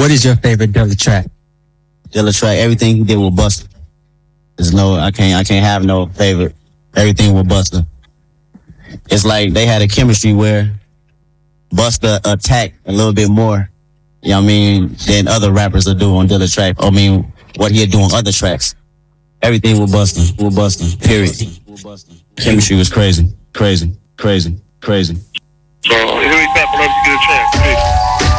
What is your favorite Dilla track? Dilla track, everything he did with Busta. There's no, I can't have no favorite. Everything with Busta. It's like they had a chemistry where Busta attacked a little bit more, you know what I mean, than other rappers are doing on Dilla track. I mean, what he had do on other tracks. Everything with Busta, period. Chemistry was crazy. So, here we back. We'll let you get a chance. Peace.